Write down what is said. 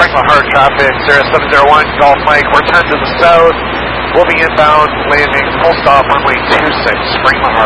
Franklin hard traffic, 0701 Golf Mike, return to the south. We'll be inbound, landing, full stop, runway 26, Franklin